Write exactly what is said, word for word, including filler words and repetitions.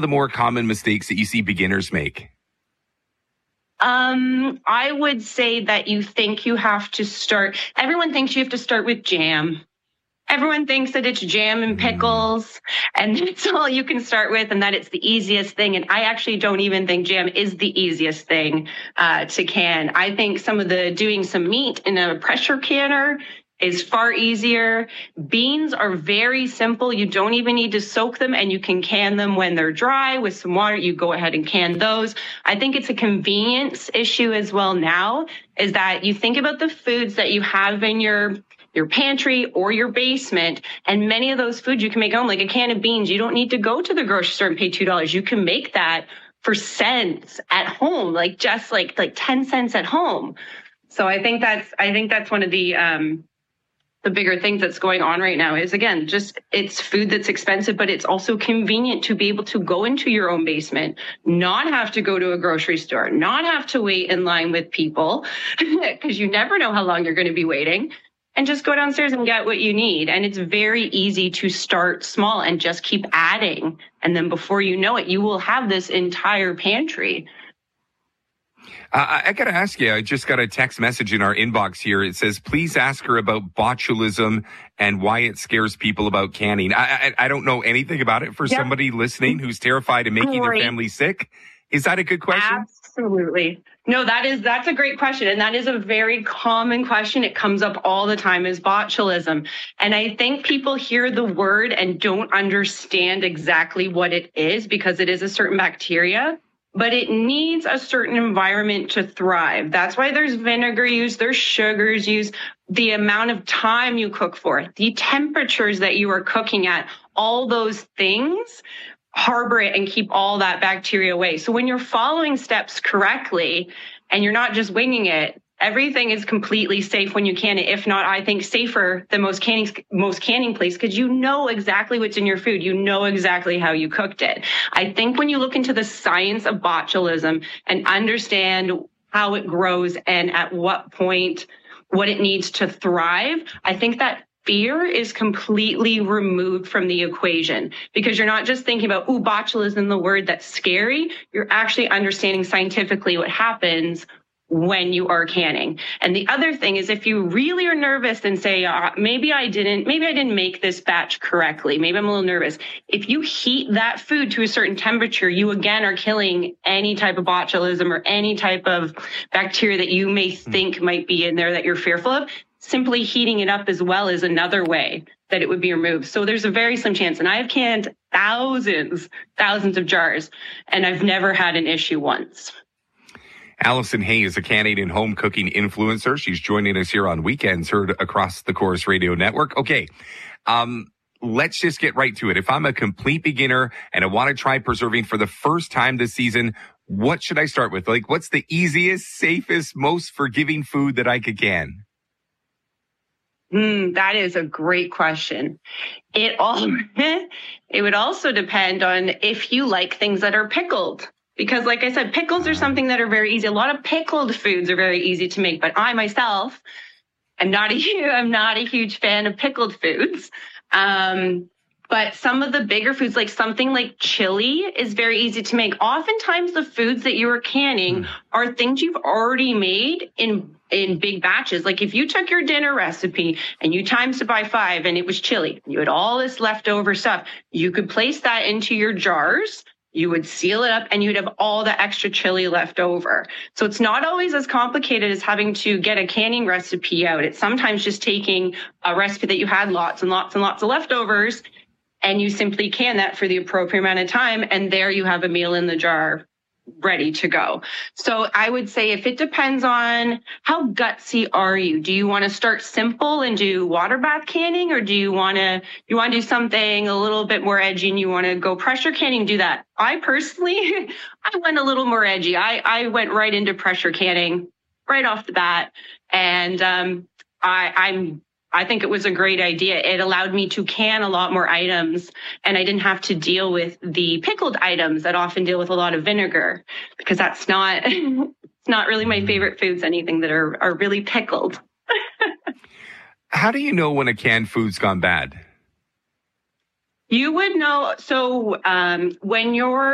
the more common mistakes that you see beginners make? Um, I would say that you think you have to start, everyone thinks you have to start with jam. Everyone thinks that it's jam and pickles and that's all you can start with and that it's the easiest thing. And I actually don't even think jam is the easiest thing uh, to can. I think some of the doing some meat in a pressure canner is far easier. Beans are very simple. You don't even need to soak them and you can can them when they're dry with some water. You go ahead and can those. I think it's a convenience issue as well now, is that you think about the foods that you have in your your pantry or your basement, and many of those foods you can make at home, like a can of beans. You don't need to go to the grocery store and pay two dollars. You can make that for cents at home, like just like like ten cents at home. So I think that's I think that's one of the um the bigger things that's going on right now is, again, just it's food that's expensive, but it's also convenient to be able to go into your own basement, not have to go to a grocery store, not have to wait in line with people because you never know how long you're going to be waiting, and just go downstairs and get what you need. And it's very easy to start small and just keep adding. And then before you know it, you will have this entire pantry. Uh, I got to ask you, I just got a text message in our inbox here. It says, please ask her about botulism and why it scares people about canning. I, I, I don't know anything about it for yep. somebody listening who's terrified of making Great. their family sick. Is that a good question? Absolutely. No, that is, that's a great question. And that is a very common question. It comes up all the time, is botulism. And I think people hear the word and don't understand exactly what it is, because it is a certain bacteria, but it needs a certain environment to thrive. That's why there's vinegar used, there's sugars used, the amount of time you cook for, the temperatures that you are cooking at, all those things harbor it and keep all that bacteria away. So when you're following steps correctly and you're not just winging it, everything is completely safe when you can it. If not, I think safer than most canning, most canning place, because you know exactly what's in your food. You know exactly how you cooked it. I think when you look into the science of botulism and understand how it grows and at what point, what it needs to thrive, I think that fear is completely removed from the equation, because you're not just thinking about, ooh, botulism, the word that's scary. You're actually understanding scientifically what happens when you are canning. And the other thing is, if you really are nervous and say, uh, maybe I didn't, maybe I didn't make this batch correctly, maybe I'm a little nervous. If you heat that food to a certain temperature, you again are killing any type of botulism or any type of bacteria that you may think might be in there that you're fearful of. Simply heating it up as well is another way that it would be removed. So there's a very slim chance. And I have canned thousands, thousands of jars, and I've never had an issue once. Allison Hay is a Canadian home cooking influencer. She's joining us here on Weekends, heard across the Corus Radio Network. Okay, um, let's just get right to it. If I'm a complete beginner and I want to try preserving for the first time this season, what should I start with? Like, what's the easiest, safest, most forgiving food that I could can? Mm, that is a great question. It all it would also depend on if you like things that are pickled. Because like I said, pickles are something that are very easy. A lot of pickled foods are very easy to make, but I myself am not a, I'm not a huge fan of pickled foods. Um, but some of the bigger foods, like something like chili, is very easy to make. Oftentimes the foods that you are canning mm. are things you've already made in in big batches. Like if you took your dinner recipe and you times it by five and it was chili, you had all this leftover stuff, you could place that into your jars. You would seal it up and you'd have all the extra chili left over. So it's not always as complicated as having to get a canning recipe out. It's sometimes just taking a recipe that you had lots and lots and lots of leftovers, and you simply can that for the appropriate amount of time. And there you have a meal in the jar ready to go. So I would say, if it depends on how gutsy are you, do you want to start simple and do water bath canning, or do you want to you want to do something a little bit more edgy and you want to go pressure canning? Do that. I personally, I went a little more edgy. I, I went right into pressure canning right off the bat, and um, I, I'm I think it was a great idea. It allowed me to can a lot more items, and I didn't have to deal with the pickled items that often deal with a lot of vinegar, because that's not, it's not really my favorite foods, anything that are, are really pickled. How do you know when a canned food's gone bad? You would know. So um, when you're